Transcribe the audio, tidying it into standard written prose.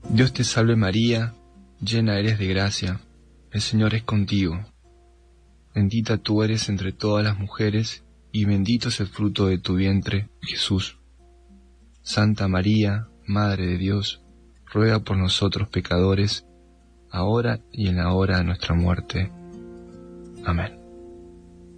Dios te salve María, llena eres de gracia, el Señor es contigo. Bendita tú eres entre todas las mujeres, y bendito es el fruto de tu vientre, Jesús. Santa María, Madre de Dios, ruega por nosotros pecadores, ahora y en la hora de nuestra muerte. Amén.